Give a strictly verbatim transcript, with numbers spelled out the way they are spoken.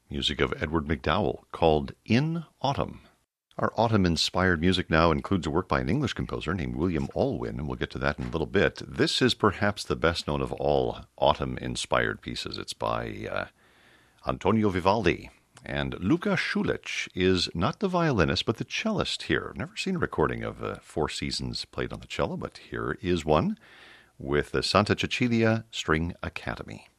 music of Edward MacDowell called In Autumn. Our autumn-inspired music now includes a work by an English composer named William Alwyn, and we'll get to that in a little bit. This is perhaps the best known of all autumn-inspired pieces. It's by uh, Antonio Vivaldi. And Luka Schulich is not the violinist, but the cellist here. I've never seen a recording of uh, Four Seasons played on the cello, but here is one with the Santa Cecilia String Academy.